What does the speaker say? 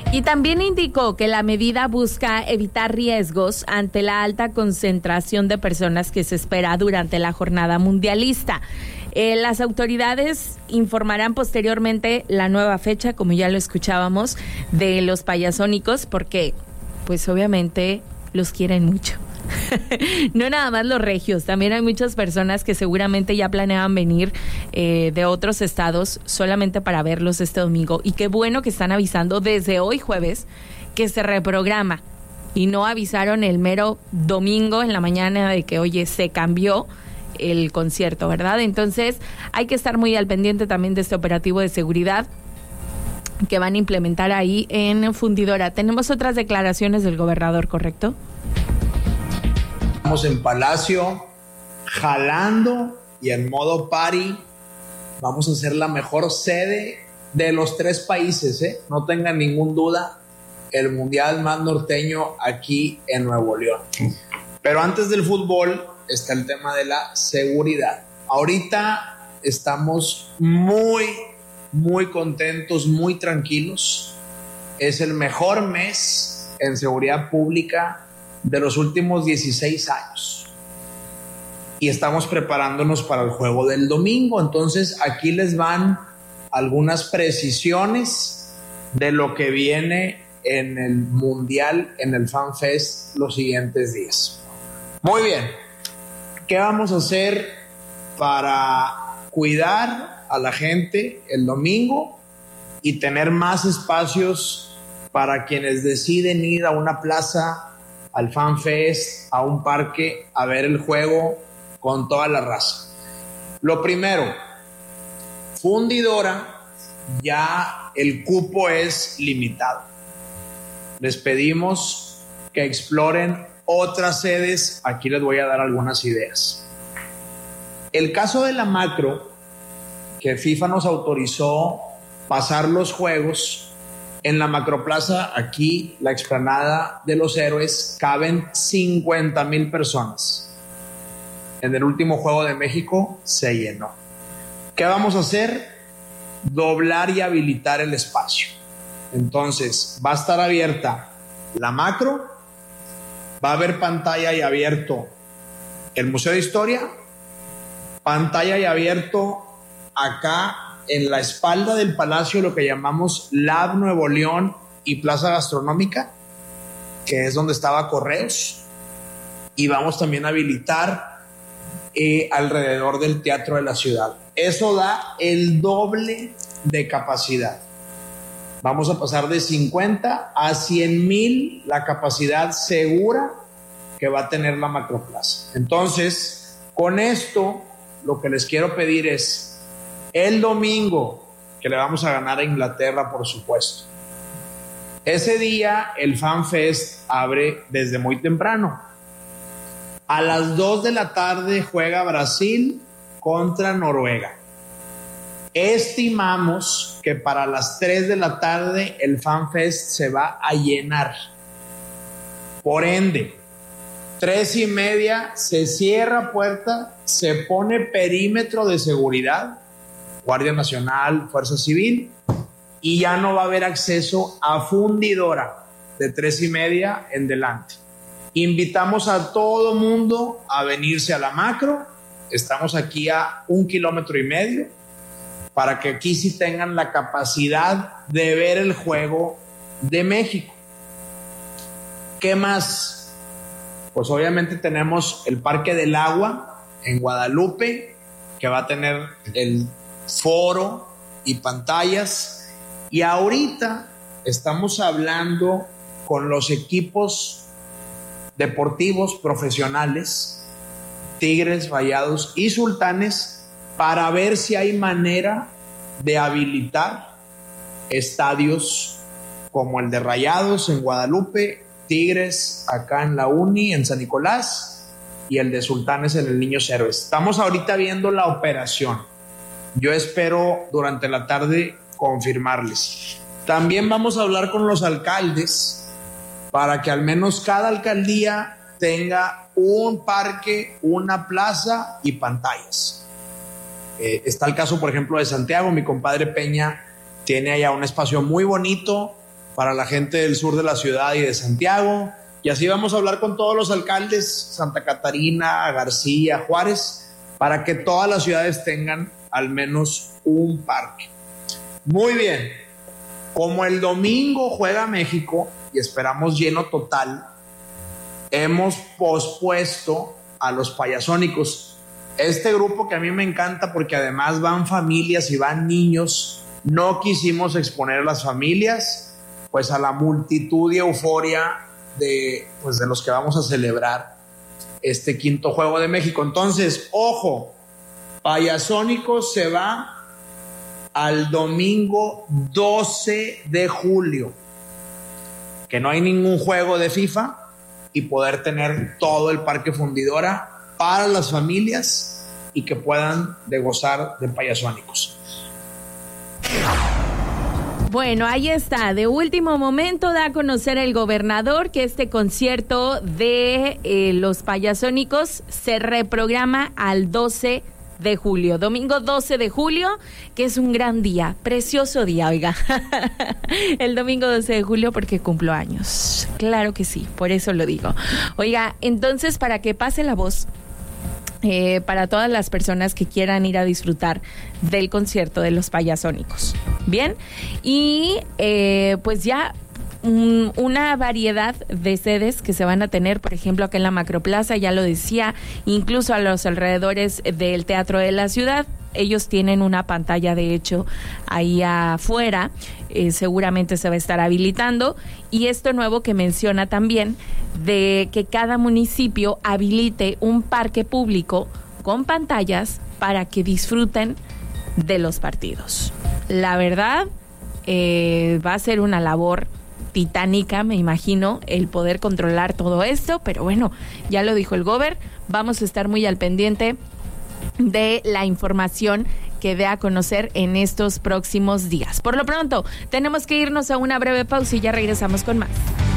Y también indicó que la medida busca evitar riesgos ante la alta concentración de personas que se espera durante la jornada mundialista. Las autoridades informarán posteriormente la nueva fecha, como ya lo escuchábamos, de los payasónicos, porque pues obviamente los quieren mucho. No nada más los regios, también hay muchas personas que seguramente ya planeaban venir de otros estados solamente para verlos este domingo, y qué bueno que están avisando desde hoy jueves que se reprograma y no avisaron el mero domingo en la mañana de que oye, se cambió el concierto, ¿verdad? Entonces hay que estar muy al pendiente también de este operativo de seguridad que van a implementar ahí en Fundidora. Tenemos otras declaraciones del gobernador, ¿correcto? Estamos en Palacio, jalando y en modo party. Vamos a ser la mejor sede de los 3 países, ¿eh? No tengan ningún duda, el mundial más norteño aquí en Nuevo León. Pero antes del fútbol está el tema de la seguridad. Ahorita estamos muy contentos, muy tranquilos. Es el mejor mes en seguridad pública de los últimos 16 años. Y estamos preparándonos para el juego del domingo. Entonces aquí les van algunas precisiones de lo que viene en el Mundial, en el Fan Fest los siguientes días. Muy bien. ¿Qué vamos a hacer para cuidar a la gente el domingo y tener más espacios para quienes deciden ir a una plaza, al Fan Fest, a un parque, a ver el juego con toda la raza? Lo primero, Fundidora, ya el cupo es limitado. Les pedimos que exploren otras sedes. Aquí les voy a dar algunas ideas. El caso de la Macro, que FIFA nos autorizó pasar los juegos en la Macroplaza, aquí la explanada de los Héroes, caben 50,000 personas. En el último juego de México se llenó. ¿Qué vamos a hacer? Doblar y habilitar el espacio. Entonces va a estar abierta la Macro, va a haber pantalla y abierto el Museo de Historia, pantalla y abierto acá en la espalda del Palacio, lo que llamamos Lab Nuevo León y Plaza Gastronómica, que es donde estaba Correos, y vamos también a habilitar alrededor del Teatro de la Ciudad. Eso da el doble de capacidad. Vamos a pasar de 50 a 100,000 la capacidad segura que va a tener la Macroplaza. Entonces, con esto, lo que les quiero pedir es el domingo, que le vamos a ganar a Inglaterra, por supuesto. Ese día el Fan Fest abre desde muy temprano. A las 2 de la tarde juega Brasil contra Noruega. Estimamos que para las 3 de la tarde el Fan Fest se va a llenar. Por ende, 3:30 se cierra puerta, se pone perímetro de seguridad, Guardia Nacional, Fuerza Civil, y ya no va a haber acceso a Fundidora de 3:30 en delante. Invitamos a todo mundo a venirse a la Macro. Estamos aquí a 1,5 kilómetros para que aquí sí tengan la capacidad de ver el juego de México. ¿Qué más? Pues obviamente tenemos el Parque del Agua en Guadalupe, que va a tener el foro y pantallas. Y ahorita estamos hablando con los equipos deportivos profesionales, Tigres, Rayados y Sultanes, para ver si hay manera de habilitar estadios como el de Rayados en Guadalupe, Tigres acá en la Uni, en San Nicolás, y el de Sultanes en el Niños Héroes. Estamos ahorita viendo la operación. Yo espero durante la tarde confirmarles. También vamos a hablar con los alcaldes para que al menos cada alcaldía tenga un parque, una plaza y pantallas. Está el caso, por ejemplo, de Santiago. Mi compadre Peña tiene allá un espacio muy bonito para la gente del sur de la ciudad y de Santiago. Y así vamos a hablar con todos los alcaldes, Santa Catarina, García, Juárez, para que todas las ciudades tengan al menos un parque. Muy bien, como el domingo juega México y esperamos lleno total, hemos pospuesto a los payasónicos. Este grupo que a mí me encanta porque además van familias y van niños, no quisimos exponer a las familias pues a la multitud y euforia de los que vamos a celebrar este quinto Juego de México. Entonces, ojo, Payasónicos se va al domingo 12 de julio, que no hay ningún juego de FIFA, y poder tener todo el Parque Fundidora para las familias y que puedan gozar de Payasónicos. Bueno, ahí está. De último momento da a conocer el gobernador que este concierto de los Payasónicos se reprograma al 12 de julio, domingo 12 de julio, que es un gran día, precioso día, oiga. El domingo 12 de julio porque cumplo años. Claro que sí, por eso lo digo. Oiga, entonces para que pase la voz, para todas las personas que quieran ir a disfrutar del concierto de los Payasónicos. Bien, y pues ya una variedad de sedes que se van a tener, por ejemplo, acá en la Macroplaza, ya lo decía, incluso a los alrededores del Teatro de la Ciudad. Ellos tienen una pantalla, de hecho, ahí afuera, seguramente se va a estar habilitando. Y esto nuevo que menciona también, de que cada municipio habilite un parque público con pantallas para que disfruten de los partidos. La verdad, va a ser una labor titánica, me imagino, el poder controlar todo esto, pero bueno, ya lo dijo el gober, vamos a estar muy al pendiente de la información que dé a conocer en estos próximos días. Por lo pronto, tenemos que irnos a una breve pausa y ya regresamos con más.